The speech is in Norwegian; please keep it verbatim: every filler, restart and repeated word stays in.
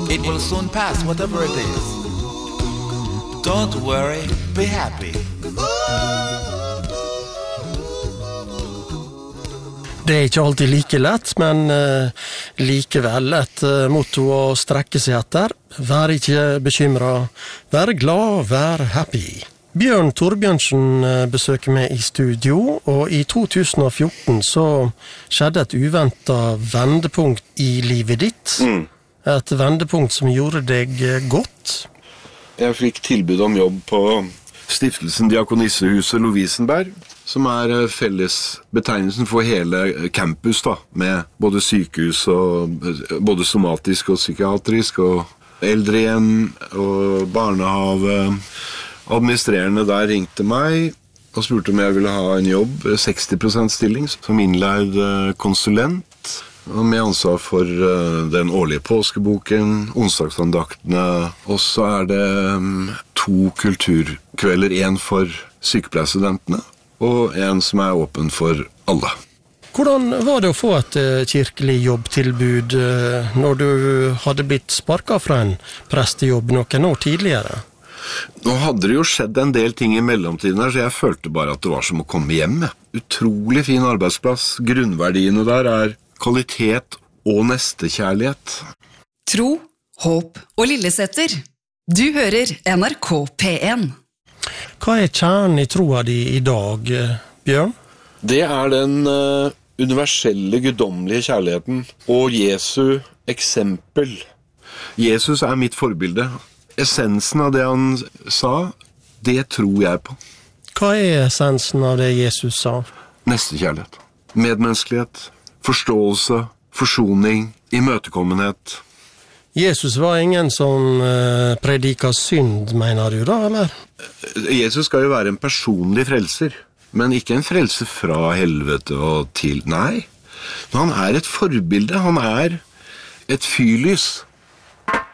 It will soon pass, whatever it is. Don't worry, be happy. Det er ikke alltid like lett, men uh, likevel et uh, motto å strekke seg etter. Vær ikke bekymret, vær glad, vær happy. Bjørn Torbjørnsen uh, besøker meg i studio, og i to tusen og fjorten så skjedde et uventet vendepunkt i livet ditt. Mm. Et vendepunkt som gjorde deg uh, godt. Jeg fikk tilbud om jobb på Stiftelsen Diakonissehuset Lovisenberg, som er felles betegnelsen for hele campus da, med både sykehus og både somatisk og psykiatrisk og eldrehjem og barnehave. Administrerende der ringte meg og spurte om jeg ville ha en jobb, seksti prosent stilling som innleid konsulent, og med ansvar for den årlige påskeboken, onsdagsandaktene, og så er det to kulturkvelder, en for sykepleierstudentene, og en som er åpen for alle. Hvordan var det å få et kirkelig jobbtilbud når du hadde blitt sparket fra en prestejobb noen år tidligere? Nå hadde det jo skjedd en del ting i mellomtiden her, så jeg følte bare at det var som å komme hjem. Utrolig fin arbeidsplass. Grunnverdiene der er kvalitet og nestekjærlighet. Tro, håp og Lillesetter. Du hører N R K P en. Hva er kjernen i troa di i dag, Bjørn? Det er den uh, universelle, guddommelige kjærligheten og Jesu eksempel. Jesus er mitt forbilde. Essensen av det han sa, det tror jeg på. Hva er essensen av det Jesus sa? Nestekjærlighet, medmenneskelighet, forståelse, forsoning, imøtekommenhet. Jesus var ingen som uh, prediket synd, mener du da, eller? Jesus skal jo være en personlig frelser, men ikke en frelser fra helvete og til. Nei, han er et forbilde, han er et fyrlys.